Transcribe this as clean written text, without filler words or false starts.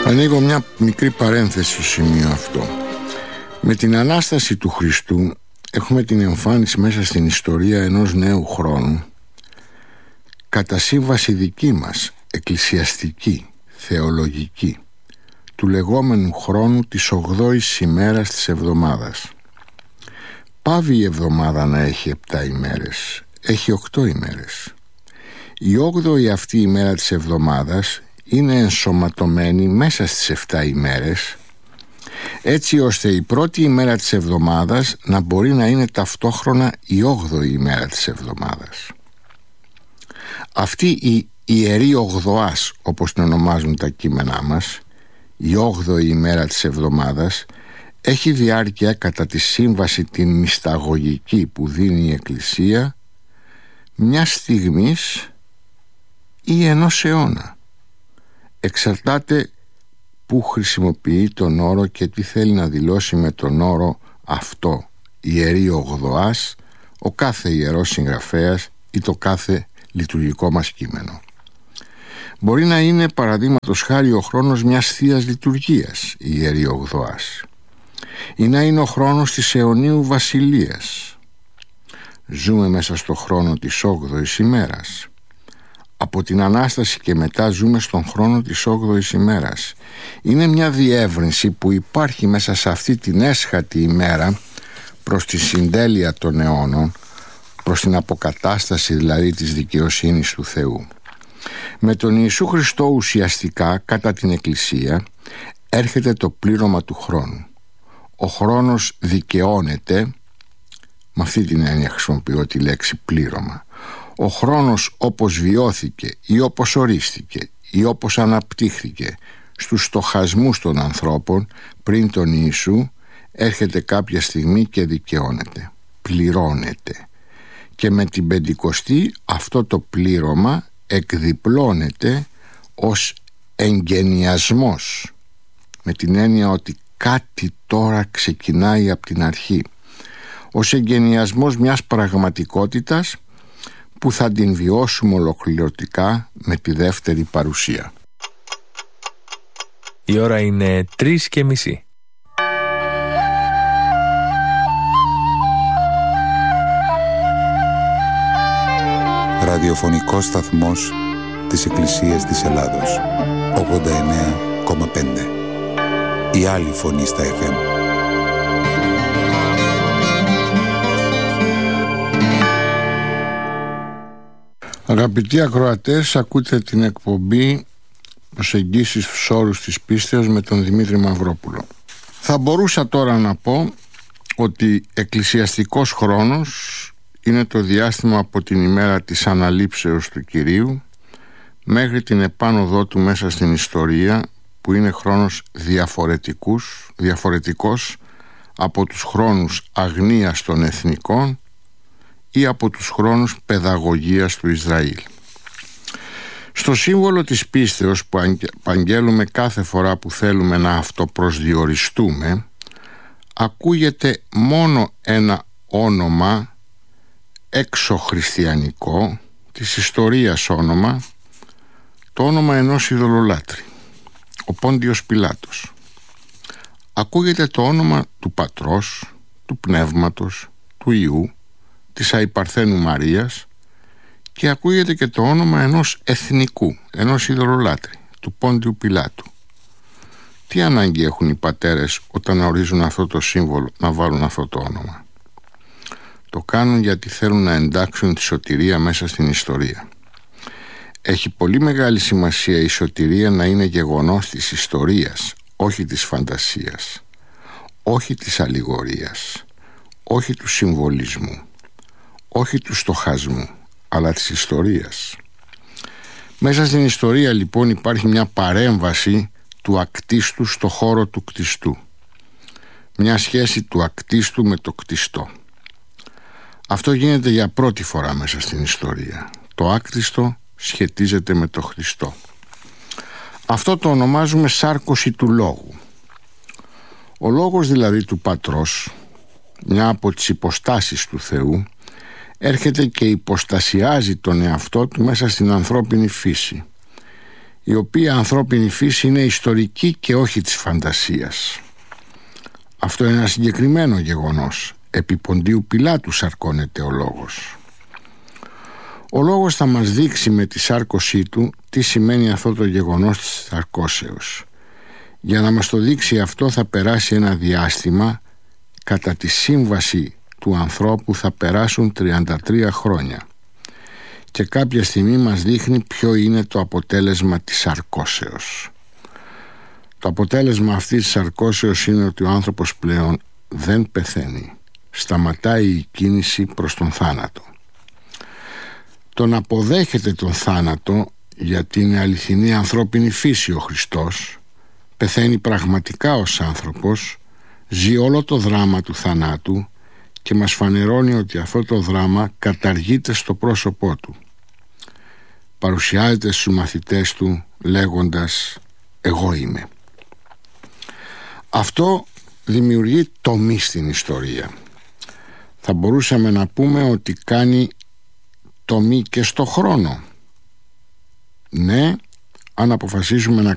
Ανοίγω μια μικρή παρένθεση στο σημείο αυτό. Με την Ανάσταση του Χριστού έχουμε την εμφάνιση μέσα στην ιστορία ενός νέου χρόνου, κατά σύμβαση δική μας, εκκλησιαστική, θεολογική, του λεγόμενου χρόνου της 8ης ημέρας της εβδομάδας. Πάβει η εβδομάδα να έχει 7 ημέρες, έχει 8 ημέρες. Η 8η αυτή ημέρα της εβδομάδας είναι ενσωματωμένη μέσα στις 7 ημέρες, έτσι ώστε η πρώτη ημέρα της εβδομάδας να μπορεί να είναι ταυτόχρονα η 8η ημέρα της εβδομάδας. Αυτή η Ιερή Ογδοάς, όπως την ονομάζουν τα κείμενά μας, η 8η ημέρα της εβδομάδας, έχει διάρκεια κατά τη σύμβαση την μυσταγωγική που δίνει η Εκκλησία μια στιγμής ή ενός αιώνα. Εξαρτάται που χρησιμοποιεί τον όρο και τι θέλει να δηλώσει με τον όρο αυτό, Ιερή Ογδοάς, ο κάθε ιερός συγγραφέας ή το κάθε λειτουργικό μας κείμενο. Μπορεί να είναι παραδείγματος χάρη ο χρόνος μιας θείας λειτουργίας, η Ιερή Ογδοάς, ή να είναι ο χρόνος της αιωνίου βασιλείας. Ζούμε μέσα στο χρόνο της 8ης ημέρας. Από την Ανάσταση και μετά ζούμε στον χρόνο της 8ης ημέρας. Είναι μια διεύρυνση που υπάρχει μέσα σε αυτή την έσχατη ημέρα προς τη συντέλεια των αιώνων, προς την αποκατάσταση δηλαδή της δικαιοσύνης του Θεού. Με τον Ιησού Χριστό ουσιαστικά κατά την Εκκλησία έρχεται το πλήρωμα του χρόνου. Ο χρόνος δικαιώνεται, με αυτή την έννοια χρησιμοποιώ τη λέξη πλήρωμα. Ο χρόνος όπως βιώθηκε ή όπως ορίστηκε ή όπως αναπτύχθηκε στους στοχασμούς των ανθρώπων πριν τον Ιησού, έρχεται κάποια στιγμή και δικαιώνεται, πληρώνεται. Και με την Πεντηκοστή αυτό το πλήρωμα εκδιπλώνεται ως εγγενιασμός, με την έννοια ότι κάτι τώρα ξεκινάει από την αρχή, ως εγγενιασμός μιας πραγματικότητας που θα την βιώσουμε ολοκληρωτικά με τη δεύτερη παρουσία. Η ώρα είναι 3:30. Ραδιοφωνικός σταθμός της Εκκλησίας της Ελλάδος, 89,5. Η άλλη φωνή στα FM. Αγαπητοί ακροατές, ακούτε την εκπομπή «Προσεγγίσεις στους όρους της πίστεως» με τον Δημήτρη Μαυρόπουλο. Θα μπορούσα τώρα να πω ότι εκκλησιαστικός χρόνος είναι το διάστημα από την ημέρα της αναλήψεως του Κυρίου μέχρι την επάνωδό του μέσα στην ιστορία, που είναι χρόνος διαφορετικός από τους χρόνους αγνίας των εθνικών ή από τους χρόνους παιδαγωγίας του Ισραήλ. Στο σύμβολο της πίστεως που αγγέλουμε κάθε φορά που θέλουμε να αυτοπροσδιοριστούμε, ακούγεται μόνο ένα όνομα εξωχριστιανικό, της ιστορίας όνομα, το όνομα ενός ειδωλολάτρη, ο Πόντιος Πιλάτος. Ακούγεται το όνομα του Πατρός, του Πνεύματος, του Υιού, της Αϊπαρθένου Μαρίας, και ακούγεται και το όνομα ενός εθνικού, ενός ειδωλολάτρη, του Πόντιου Πιλάτου. Τι ανάγκη έχουν οι πατέρες όταν ορίζουν αυτό το σύμβολο να βάλουν αυτό το όνομα? Το κάνουν γιατί θέλουν να εντάξουν τη σωτηρία μέσα στην ιστορία. Έχει πολύ μεγάλη σημασία η σωτηρία να είναι γεγονός της ιστορίας, όχι της φαντασίας, όχι της αλληγορίας, όχι του συμβολισμού, όχι του στοχασμού, αλλά της ιστορίας. Μέσα στην ιστορία λοιπόν υπάρχει μια παρέμβαση του ακτίστου στο χώρο του κτιστού, μια σχέση του ακτίστου με το κτιστό. Αυτό γίνεται για πρώτη φορά μέσα στην ιστορία. Το άκτιστο σχετίζεται με το Χριστό. Αυτό το ονομάζουμε σάρκωση του λόγου. Ο λόγος δηλαδή του Πατρός, μια από τις υποστάσεις του Θεού, έρχεται και υποστασιάζει τον εαυτό του μέσα στην ανθρώπινη φύση. η οποία ανθρώπινη φύση είναι ιστορική και όχι της φαντασίας. Αυτό είναι ένα συγκεκριμένο γεγονός. Επί Ποντίου Πιλάτου σαρκώνεται ο λόγος. Ο λόγος θα μας δείξει με τη σάρκωσή του τι σημαίνει αυτό το γεγονός της σαρκώσεως. Για να μας το δείξει αυτό θα περάσει ένα διάστημα. Κατά τη σύμβαση του ανθρώπου θα περάσουν 33 χρόνια. Και κάποια στιγμή μας δείχνει ποιο είναι το αποτέλεσμα της σαρκώσεως. Το αποτέλεσμα αυτής της σαρκώσεως είναι ότι ο άνθρωπος πλέον δεν πεθαίνει. Σταματάει η κίνηση προς τον θάνατο. Τον αποδέχεται τον θάνατο, γιατί είναι αληθινή ανθρώπινη φύση ο Χριστός. Πεθαίνει πραγματικά ως άνθρωπος, ζει όλο το δράμα του θανάτου και μας φανερώνει ότι αυτό το δράμα καταργείται στο πρόσωπό του. Παρουσιάζεται στους μαθητές του λέγοντας «Εγώ είμαι». Αυτό δημιουργεί τομή στην ιστορία. Θα μπορούσαμε να πούμε ότι κάνει τομή και στο χρόνο. Ναι, αν αποφασίσουμε να